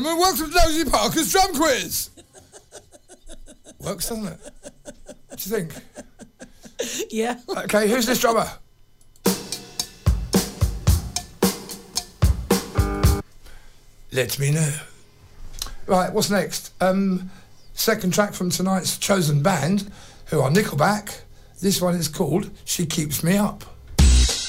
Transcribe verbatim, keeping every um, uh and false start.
Well, welcome to Nosy Parker's drum quiz. Works, doesn't it? What do you think? Yeah. Okay, who's this drummer? Let me know. Right, what's next? Um, second track from tonight's chosen band, who are Nickelback. This one is called She Keeps Me Up.